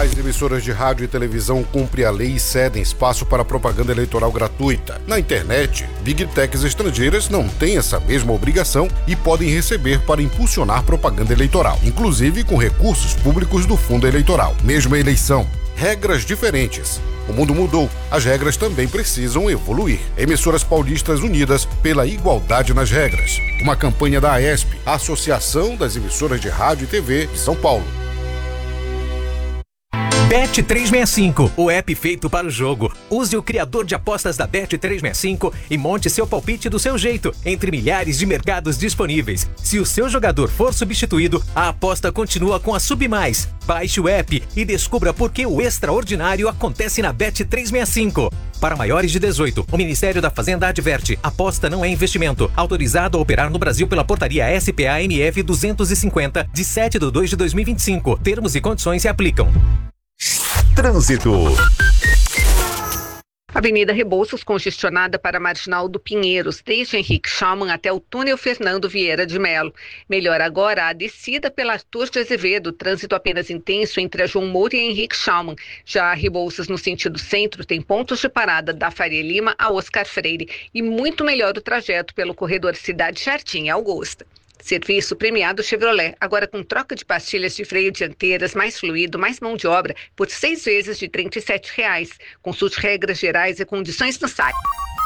As emissoras de rádio e televisão cumprem a lei e cedem espaço para propaganda eleitoral gratuita. Na internet, Big Techs estrangeiras não têm essa mesma obrigação e podem receber para impulsionar propaganda eleitoral, inclusive com recursos públicos do fundo eleitoral. Mesma eleição, regras diferentes. O mundo mudou, as regras também precisam evoluir. Emissoras paulistas unidas pela igualdade nas regras. Uma campanha da AESP, a Associação das Emissoras de Rádio e TV de São Paulo. Bet365, o app feito para o jogo. Use o criador de apostas da Bet365 e monte seu palpite do seu jeito, entre milhares de mercados disponíveis. Se o seu jogador for substituído, a aposta continua com a Sub+. Baixe o app e descubra por que o extraordinário acontece na Bet365. Para maiores de 18, o Ministério da Fazenda adverte: aposta não é investimento. Autorizado a operar no Brasil pela portaria SPA-MF 250, de 7/2/2025. Termos e condições se aplicam. Trânsito. Avenida Rebouças congestionada para a Marginal do Pinheiros, desde Henrique Schaumann até o túnel Fernando Vieira de Melo. Melhor agora a descida pela Arthur de Azevedo, trânsito apenas intenso entre a João Moura e a Henrique Schaumann. Já a Rebouças no sentido centro tem pontos de parada da Faria Lima a Oscar Freire e muito melhor o trajeto pelo corredor Cidade Jardim Augusta. Serviço premiado Chevrolet, agora com troca de pastilhas de freio dianteiras, mais fluido, mais mão de obra, por 6 vezes de R$ 37,00. Consulte regras gerais e condições no site.